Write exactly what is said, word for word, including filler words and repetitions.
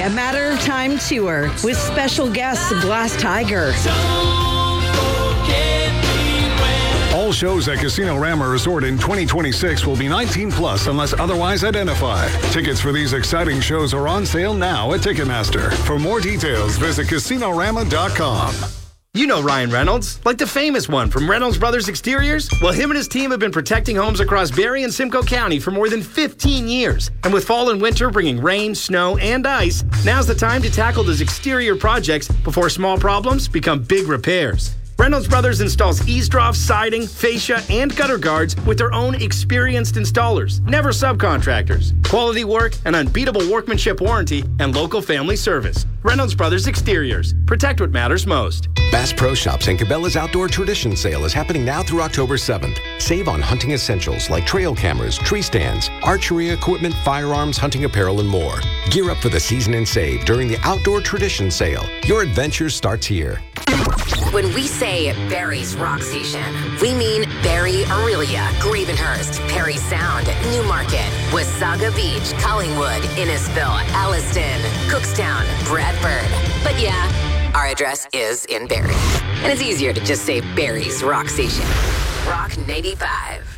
A Matter of Time tour with special guests Glass Tiger. All shows at Casino Rama Resort in twenty twenty-six will be nineteen plus unless otherwise identified. Tickets for these exciting shows are on sale now at Ticketmaster. For more details, visit casino rama dot com. You know Ryan Reynolds, like the famous one from Reynolds Brothers Exteriors? Well, him and his team have been protecting homes across Berry and Simcoe County for more than fifteen years. And with fall and winter bringing rain, snow, and ice, now's the time to tackle those exterior projects before small problems become big repairs. Reynolds Brothers installs eavesdrops, siding, fascia, and gutter guards with their own experienced installers, never subcontractors. Quality work, an unbeatable workmanship warranty, and local family service. Reynolds Brothers Exteriors. Protect what matters most. Bass Pro Shops and Cabela's Outdoor Tradition Sale is happening now through October seventh. Save on hunting essentials like trail cameras, tree stands, archery equipment, firearms, hunting apparel, and more. Gear up for the season and save during the Outdoor Tradition Sale. Your adventure starts here. When we say Barry's Rock Station, we mean Barry, Aurelia, Gravenhurst, Perry Sound, Newmarket, Wasaga Beach, Collingwood, Innisfil, Alliston, Cookstown, Bradford. But yeah, our address is in Barry. And it's easier to just say Barry's Rock Station. Rock ninety-five.